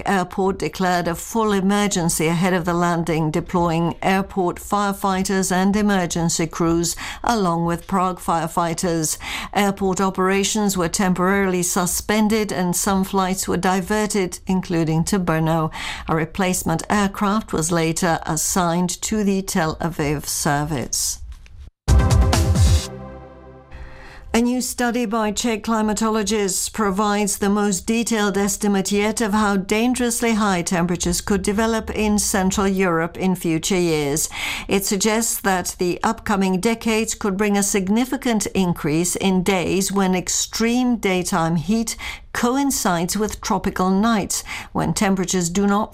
Airport declared a full emergency ahead of the landing, deploying airport firefighters and emergency crews, along with Prague firefighters. Airport operations were temporarily suspended and some flights were diverted, including to Brno. A replacement aircraft was later assigned to the Tel Aviv service. A new study by Czech climatologists provides the most detailed estimate yet of how dangerously high temperatures could develop in Central Europe in future years. It suggests that the upcoming decades could bring a significant increase in days when extreme daytime heat coincides with tropical nights, when temperatures do not